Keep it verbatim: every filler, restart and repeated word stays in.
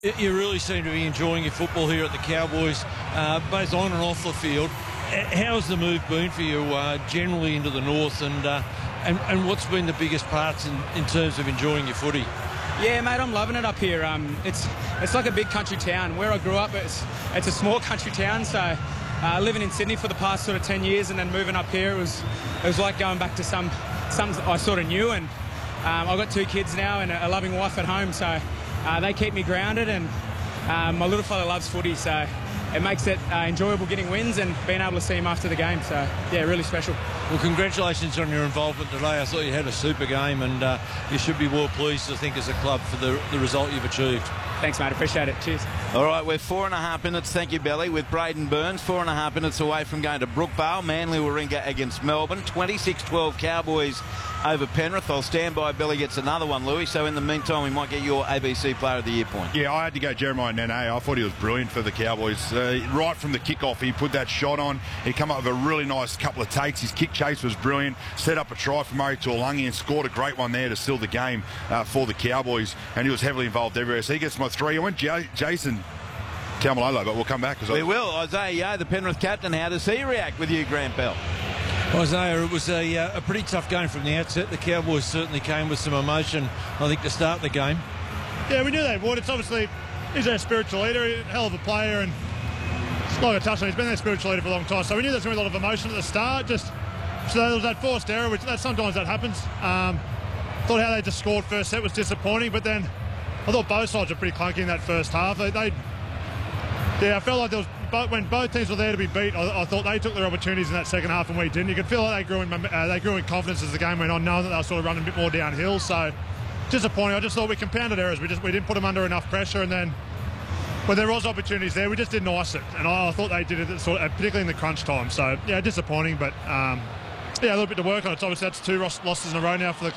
You you really seem to be enjoying your football here at the Cowboys, uh, both on and off the field. How's the move been for you uh, generally into the north, and, uh, and and what's been the biggest parts in, in terms of enjoying your footy? Yeah, mate, I'm loving it up here. Um, it's it's like a big country town. Where I grew up, it's it's a small country town. So uh, living in Sydney for the past sort of ten years and then moving up here, it was it was like going back to some something I sort of knew. And um, I've got two kids now and a loving wife at home, so uh, they keep me grounded. And um, my little fella loves footy, so it makes it uh, enjoyable getting wins and being able to see him after the game. So, yeah, really special. Well, congratulations on your involvement today. I thought you had a super game, and uh, you should be well pleased, I think, as a club for the, the result you've achieved. Thanks, mate. Appreciate it. Cheers. All right, we're four and a half minutes, thank you, Belly, with Braden Burns. Four and a half minutes away from going to Brookvale. Manly will ring against Melbourne. twenty-six twelve Cowboys over Penrith. I'll stand by. Belly gets another one, Louis. So in the meantime, we might get your A B C Player of the Year point. Yeah, I had to go Jeremiah Nene. I thought he was brilliant for the Cowboys. Uh, right from the kickoff, he put that shot on. He came up with a really nice couple of takes. His kick chase was brilliant. Set up a try for Murray Tuolungi and scored a great one there to seal the game uh, for the Cowboys. And he was heavily involved everywhere. So he gets my three. I went J- Jason Taumalolo, but we'll come back. We I... will. Isaiah Yeo, the Penrith captain, how does he react with you, Grant Bell? Isaiah, it was a, uh, a pretty tough game from the outset. The Cowboys certainly came with some emotion, I think, to start the game. Yeah, we knew they would. It's obviously, he's our spiritual leader, a hell of a player, and like I touched on, he's been their spiritual leader for a long time. So we knew there was going to be a lot of emotion at the start. Just so there was that forced error, which that sometimes that happens. Um, thought how they just scored first set was disappointing, but then I thought both sides were pretty clunky in that first half. They, they yeah, I felt like there was. But when both teams were there to be beat, I, I thought they took their opportunities in that second half and we didn't. You could feel like they grew in uh, they grew in confidence as the game went on, knowing that they were sort of running a bit more downhill. So disappointing. I just thought we compounded errors. We just we didn't put them under enough pressure, and then when there was opportunities there, we just didn't ice it. And I, I thought they did it, sort of, particularly in the crunch time. So yeah, disappointing, but um, yeah, a little bit to work on. It's obviously that's two losses in a row now for the